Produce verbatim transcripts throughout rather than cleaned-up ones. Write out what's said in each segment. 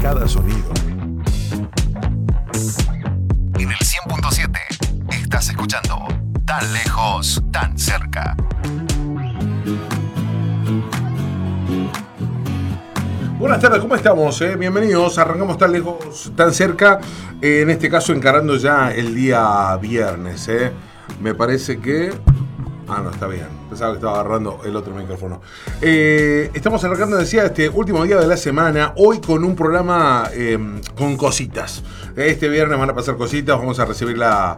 cada sonido. En el cien punto siete estás escuchando Tan Lejos, Tan Cerca. Buenas tardes, ¿cómo estamos? Eh? Bienvenidos, arrancamos Tan Lejos, Tan Cerca, eh, en este caso encarando ya el día viernes. Eh. Me parece que... Ah, no, está bien. Pensaba que estaba agarrando el otro micrófono. Eh, estamos arrancando, decía, este último día de la semana. Hoy con un programa eh, con cositas. Este viernes van a pasar cositas. Vamos a recibir la,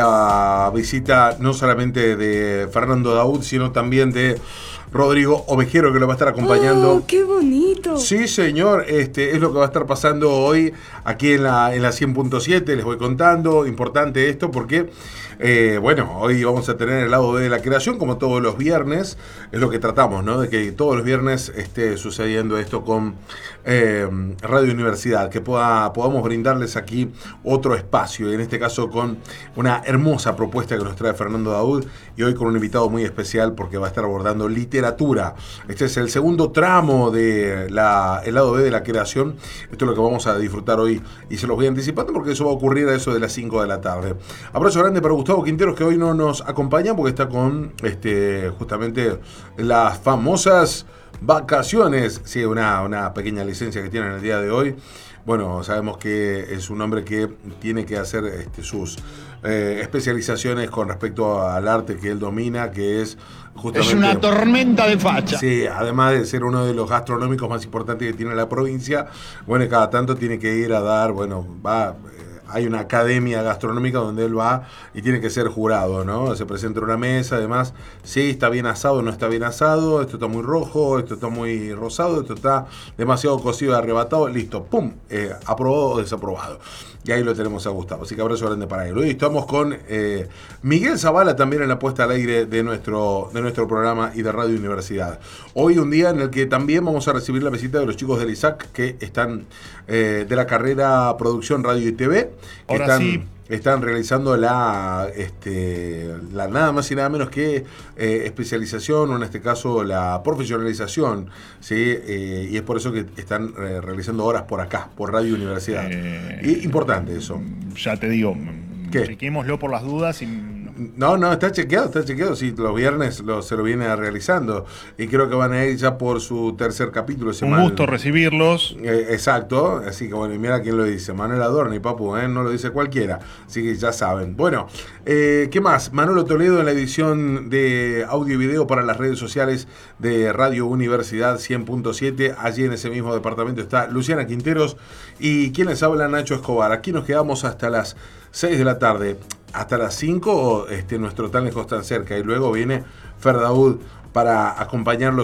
la visita no solamente de Fernando Daoud, sino también de Rodrigo Ovejero, que lo va a estar acompañando. ¡Oh, qué bonito! Sí, señor. Este es lo que va a estar pasando hoy aquí en la, en la cien punto siete. Les voy contando. Importante esto porque... Eh, bueno, hoy vamos a tener el lado B de la creación, como todos los viernes. Es lo que tratamos, ¿no? De que todos los viernes esté sucediendo esto con eh, Radio Universidad, que pueda, podamos brindarles aquí otro espacio, y en este caso con una hermosa propuesta que nos trae Fernando Daoud, y hoy con un invitado muy especial porque va a estar abordando literatura. Este es el segundo tramo de la, el lado B de la creación. Esto es lo que vamos a disfrutar hoy, y se los voy anticipando porque eso va a ocurrir a eso de las cinco de la tarde. Abrazo grande para Gustavo Quinteros, que hoy no nos acompaña porque está con este justamente las famosas vacaciones. Sí, una, una pequeña licencia que tiene en el día de hoy. Bueno, sabemos que es un hombre que tiene que hacer este, sus eh, especializaciones con respecto al arte que él domina, que es justamente... Es una tormenta de facha. Sí, además de ser uno de los gastronómicos más importantes que tiene la provincia, bueno, cada tanto tiene que ir a dar, bueno, va... Hay una academia gastronómica donde él va y tiene que ser jurado, ¿no? Se presenta en una mesa, además, sí, está bien asado, no está bien asado, esto está muy rojo, esto está muy rosado, esto está demasiado cocido, arrebatado, listo, pum, eh, aprobado o desaprobado. Y ahí lo tenemos a Gustavo, así que abrazo grande para él. Hoy estamos con eh, Miguel Zavala también en la puesta al aire de nuestro, de nuestro programa y de Radio Universidad. Hoy un día en el que también vamos a recibir la visita de los chicos del ISAC, que están eh, de la carrera Producción Radio y T V. Ahora están, sí. Están realizando la, este, la nada más y nada menos que eh, especialización, o en este caso la profesionalización, ¿sí? Eh, y es por eso que están eh, realizando horas por acá, por Radio Universidad. Eh, y importante eso. Ya te digo, ¿Qué? chequémoslo por las dudas y... No, no, está chequeado, está chequeado. Sí, los viernes lo, se lo viene realizando. Y creo que van a ir ya por su tercer capítulo. Un gusto recibirlos. Eh, exacto. Así que bueno, y mira quién lo dice. Manuel Adorni, papu, ¿eh? No lo dice cualquiera. Así que ya saben. Bueno, eh, ¿qué más? Manolo Toledo en la edición de audio y video para las redes sociales de Radio Universidad cien punto siete. Allí en ese mismo departamento está Luciana Quinteros. Y quien les habla, Nacho Escobar. Aquí nos quedamos hasta las seis de la tarde. Hasta las cinco, este, nuestro Tan Lejos, Tan Cerca. Y luego viene Fer Daoud para acompañarlos